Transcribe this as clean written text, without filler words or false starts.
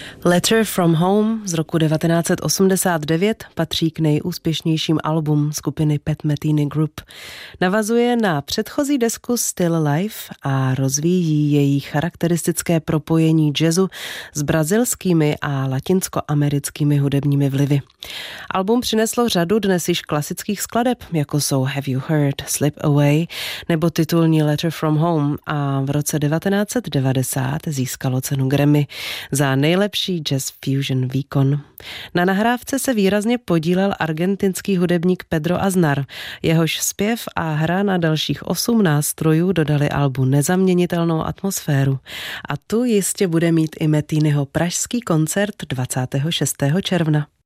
Letter from Home z roku 1989 patří k nejúspěšnějším album skupiny Pat Metheny Group. Navazuje na předchozí desku Still Alive a rozvíjí její charakteristické propojení jazzu s brazilskými a latinskoamerickými hudebními vlivy. Album přineslo řadu dnes již klasických skladeb, jako jsou Have You Heard, Slip Away nebo titulní Letter from Home, a v roce 1990 získalo cenu Grammy za nejlepší jazz fusion výkon. Na nahrávce se výrazně podílel argentinský hudebník Pedro Aznar. Jehož zpěv a hra na dalších 8 nástrojů dodali albu nezaměnitelnou atmosféru. A tu jistě bude mít i Methenyho pražský koncert 26. června.